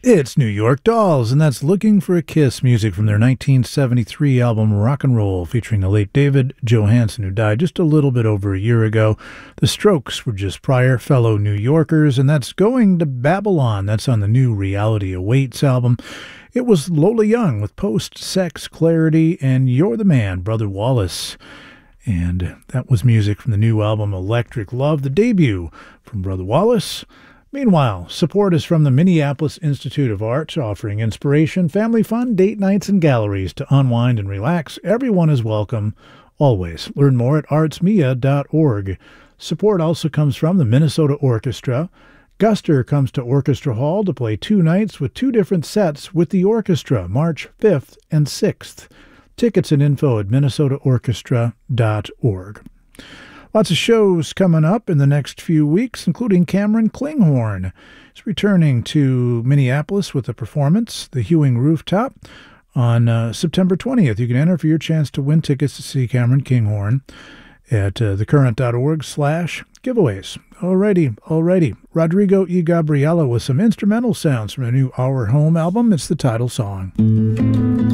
It's New York Dolls, and that's Looking for a Kiss, music from their 1973 album Rock and Roll, featuring the late David Johansen, who died just a little bit over a year ago. The Strokes were just prior, fellow New Yorkers, and that's Going to Babylon. That's on the new Reality Awaits album. It was Lola Young with Post-Sex Clarity and You're the Man, Brother Wallace. And that was music from the new album Electric Love, the debut from Brother Wallace. Meanwhile, support is from the Minneapolis Institute of Arts, offering inspiration, family fun, date nights, and galleries to unwind and relax. Everyone is welcome, always. Learn more at artsmia.org. Support also comes from the Minnesota Orchestra. Guster comes to Orchestra Hall to play 2 nights with 2 different sets with the orchestra, March 5th and 6th. Tickets and info at minnesotaorchestra.org. Lots of shows coming up in the next few weeks, including Cameron Klinghorn. He's returning to Minneapolis with a performance, the Hewing Rooftop, on September 20th. You can enter for your chance to win tickets to see Cameron Klinghorn at thecurrent.org/giveaways. Alrighty. Rodrigo E. Gabriela with some instrumental sounds from a new Our Home album. It's the title song.